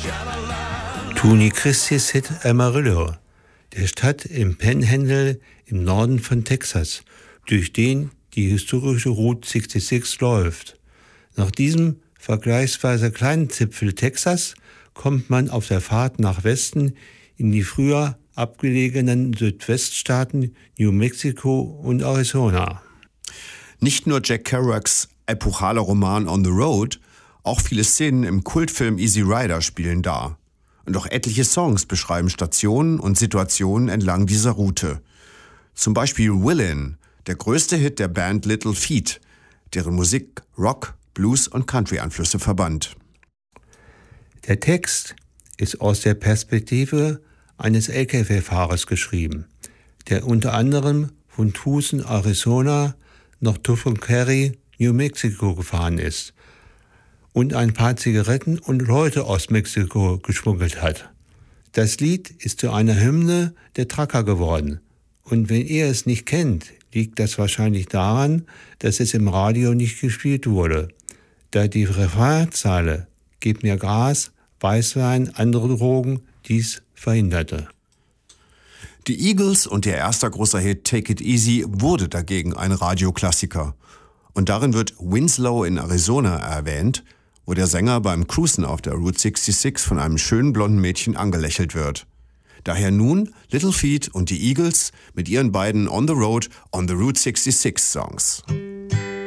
Tony Christies Hit Amarillo, der Stadt im Panhandle im Norden von Texas, durch den die historische Route 66 läuft. Nach diesem vergleichsweise kleinen Zipfel Texas kommt man auf der Fahrt nach Westen in die früher abgelegenen Südweststaaten New Mexico und Arizona. Nicht nur Jack Kerouacs epochaler Roman On the Road, auch viele Szenen im Kultfilm Easy Rider spielen da. Und auch etliche Songs beschreiben Stationen und Situationen entlang dieser Route. Zum Beispiel Willin', der größte Hit der Band Little Feat, deren Musik Rock, Blues und Country-Einflüsse verband. Der Text ist aus der Perspektive eines Lkw-Fahrers geschrieben, der unter anderem von Tucson, Arizona nach Tucson-Carry, New Mexico gefahren ist und ein paar Zigaretten und Leute aus Mexiko geschmuggelt hat. Das Lied ist zu einer Hymne der Trucker geworden. Und wenn ihr es nicht kennt, liegt das wahrscheinlich daran, dass es im Radio nicht gespielt wurde, da die Refrainzeile „Gib mir Gras, Weißwein, andere Drogen“ dies verhinderte. Die Eagles und ihr erster großer Hit Take It Easy wurde dagegen ein Radioklassiker. Und darin wird Winslow in Arizona erwähnt, wo der Sänger beim Cruisen auf der Route 66 von einem schönen blonden Mädchen angelächelt wird. Daher nun Little Feat und die Eagles mit ihren beiden On the Road, On the Route 66 Songs.